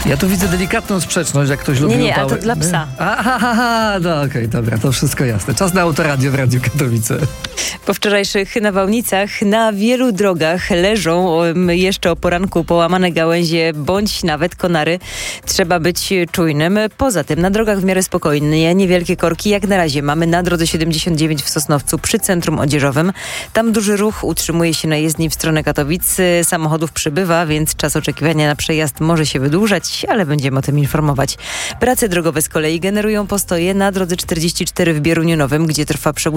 Ja tu widzę delikatną sprzeczność, jak ktoś lubi Nie, upały. a to dla psa. No okej, dobra, to wszystko jasne. Czas na Autoradio w Radiu Katowice. Po wczorajszych nawałnicach na wielu drogach leżą jeszcze o poranku połamane gałęzie bądź nawet konary. Trzeba być czujnym. Poza tym na drogach w miarę spokojnie, niewielkie korki. Jak na razie mamy na drodze 79 w Sosnowcu przy centrum odzieżowym. Tam duży ruch utrzymuje się na jezdni w stronę Katowic. Samochodów przybywa, więc czas oczekiwania na przejazd może się wydłużać, ale będziemy o tym informować. Prace drogowe z kolei generują postoje na drodze 44 w Bieruniu Nowym, gdzie trwa przebudowę